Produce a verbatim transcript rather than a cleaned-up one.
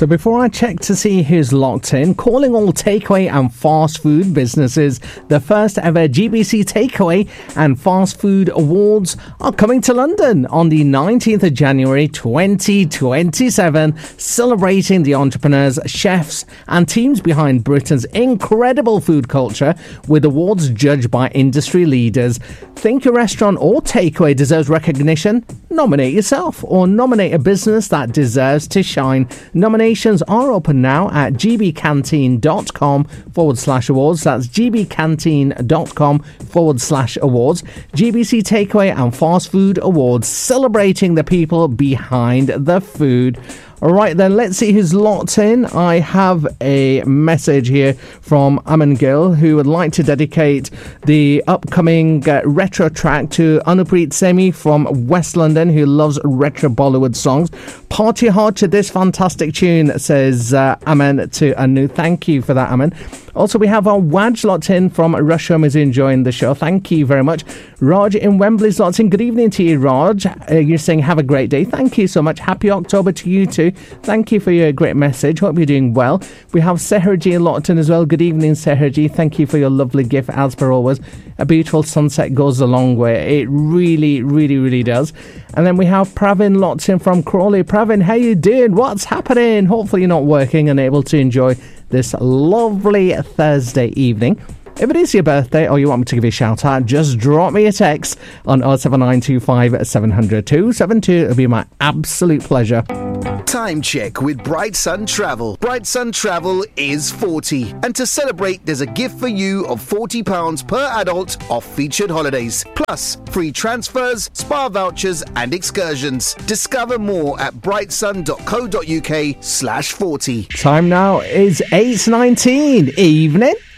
So before I check to see who's locked in, calling all takeaway and fast food businesses, the first ever G B C Takeaway and Fast Food Awards are coming to London on the nineteenth of January twenty twenty-seven, celebrating the entrepreneurs, chefs and teams behind Britain's incredible food culture, with awards judged by industry leaders. Think a restaurant or takeaway deserves recognition? Nominate yourself or nominate a business that deserves to shine. Nominations are open now at gbcanteen.com forward slash awards. That's gbcanteen.com forward slash awards. G B C Takeaway and Fast Food Awards, celebrating the people behind the food. All right, then, let's see who's locked in. I have a message here from Aman Gill, who would like to dedicate the upcoming uh, retro track to Anupreet Semi from West London, who loves retro Bollywood songs. Party hard to this fantastic tune, says uh, Aman to Anu. Thank you for that, Aman. Also, we have our Waj locked in from Russia, who's enjoying the show. Thank you very much. Raj in Wembley's locked in. Good evening to you, Raj. Uh, you're saying have a great day. Thank you so much. Happy October to you too. Thank you for your great message. Hope you're doing well. We have Seherji locked in as well. Good evening, Seherji. Thank you for your lovely gift, as per always. A beautiful sunset goes a long way. It really, really, really does. And then we have Pravin locked in from Crawley. Pravin, how you doing? What's happening? Hopefully you're not working and able to enjoy this lovely Thursday evening. If it is your birthday or you want me to give you a shout out, just drop me a text on oh seven nine two five seven hundred two seven two. It'll be my absolute pleasure. Time check with Bright Sun Travel. Bright Sun Travel is forty. And to celebrate, there's a gift for you of forty pounds per adult off featured holidays. Plus, free transfers, spa vouchers and excursions. Discover more at brightsun.co.uk slash 40. Time now is eight nineteen. Evening.